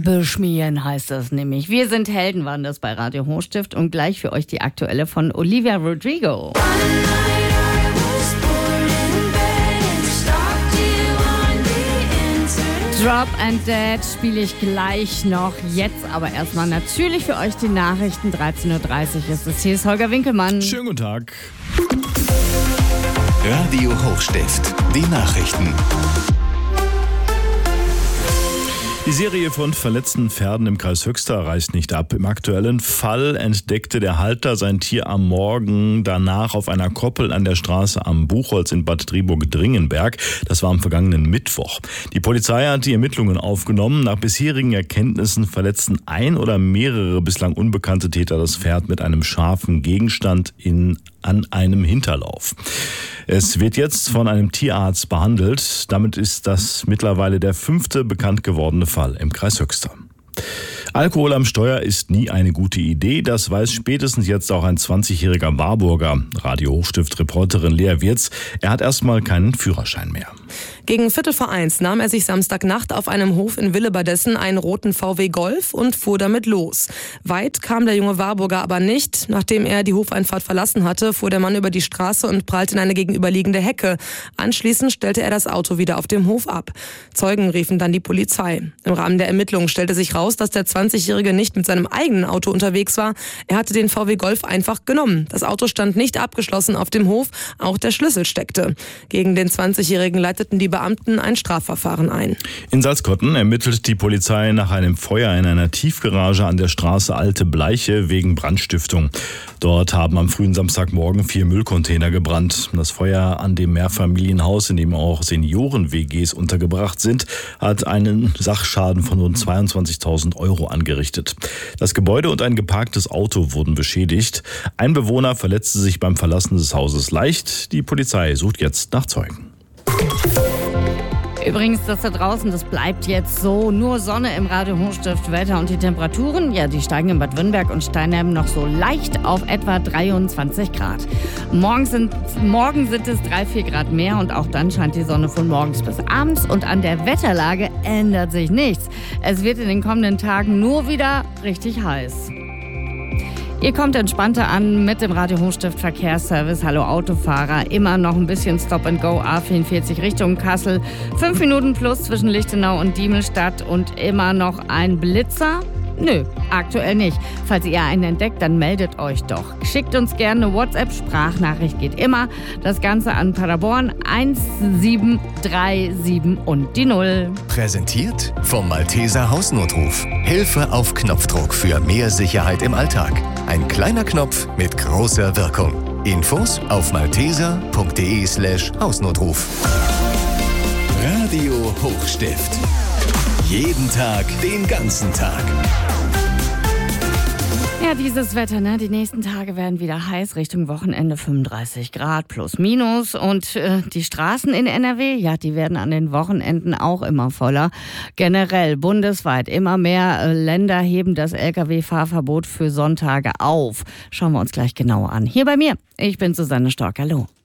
beschmieren heißt das nämlich. Wir sind Helden, waren das bei Radio Hochstift und gleich für euch die aktuelle von Olivia Rodrigo. Drop and Dead spiele ich gleich noch. Jetzt aber erstmal natürlich für euch die Nachrichten. 13.30 Uhr ist es. Hier ist Holger Winkelmann. Schönen guten Tag. Radio Hochstift, die Nachrichten. Die Serie von verletzten Pferden im Kreis Höxter reißt nicht ab. Im aktuellen Fall entdeckte der Halter sein Tier am Morgen danach auf einer Koppel an der Straße am Buchholz in Bad Driburg-Dringenberg. Das war am vergangenen Mittwoch. Die Polizei hat die Ermittlungen aufgenommen. Nach bisherigen Erkenntnissen verletzten ein oder mehrere bislang unbekannte Täter das Pferd mit einem scharfen Gegenstand an einem Hinterlauf. Es wird jetzt von einem Tierarzt behandelt. Damit ist das mittlerweile der 5. bekannt gewordene Fall im Kreis Höxter. Alkohol am Steuer ist nie eine gute Idee. Das weiß spätestens jetzt auch ein 20-jähriger Warburger. Radio Hochstift-Reporterin Lea Wirz. Er hat erstmal keinen Führerschein mehr. Gegen 1:45 nahm er sich Samstagnacht auf einem Hof in Willebadessen einen roten VW Golf und fuhr damit los. Weit kam der junge Warburger aber nicht. Nachdem er die Hofeinfahrt verlassen hatte, fuhr der Mann über die Straße und prallte in eine gegenüberliegende Hecke. Anschließend stellte er das Auto wieder auf dem Hof ab. Zeugen riefen dann die Polizei. Im Rahmen der Ermittlungen stellte sich raus, dass der 20-Jährige nicht mit seinem eigenen Auto unterwegs war. Er hatte den VW Golf einfach genommen. Das Auto stand nicht abgeschlossen auf dem Hof, auch der Schlüssel steckte. Gegen den 20-Jährigen leiteten die Beamten ein Strafverfahren ein. In Salzkotten ermittelt die Polizei nach einem Feuer in einer Tiefgarage an der Straße Alte Bleiche wegen Brandstiftung. Dort haben am frühen Samstagmorgen 4 Müllcontainer gebrannt. Das Feuer an dem Mehrfamilienhaus, in dem auch Senioren-WGs untergebracht sind, hat einen Sachschaden von rund 22.000 Euro angerichtet. Das Gebäude und ein geparktes Auto wurden beschädigt. Ein Bewohner verletzte sich beim Verlassen des Hauses leicht. Die Polizei sucht jetzt nach Zeugen. Übrigens, das da draußen, das bleibt jetzt so. Nur Sonne im Radio Hochstift, Wetter und die Temperaturen, ja, die steigen in Bad Wünnberg und Steinheim noch so leicht auf etwa 23 Grad. Morgen sind es 3-4 Grad mehr und auch dann scheint die Sonne von morgens bis abends und an der Wetterlage ändert sich nichts. Es wird in den kommenden Tagen nur wieder richtig heiß. Ihr kommt entspannter an mit dem Radio Hochstift Verkehrsservice. Hallo Autofahrer, immer noch ein bisschen Stop and Go A44 Richtung Kassel. 5 Minuten plus zwischen Lichtenau und Diemelstadt und immer noch ein Blitzer? Nö, aktuell nicht. Falls ihr einen entdeckt, dann meldet euch doch. Schickt uns gerne eine WhatsApp-Sprachnachricht, geht immer. Das Ganze an Paderborn 1737 und die 0. Präsentiert vom Malteser Hausnotruf. Hilfe auf Knopfdruck für mehr Sicherheit im Alltag. Ein kleiner Knopf mit großer Wirkung. Infos auf malteser.de/Hausnotruf. Radio Hochstift. Jeden Tag, den ganzen Tag. Ja, dieses Wetter, ne? Die nächsten Tage werden wieder heiß, Richtung Wochenende 35 Grad plus minus. Und die Straßen in NRW, ja, die werden an den Wochenenden auch immer voller. Generell bundesweit immer mehr Länder heben das Lkw-Fahrverbot für Sonntage auf. Schauen wir uns gleich genauer an. Hier bei mir, ich bin Susanne Stork, hallo.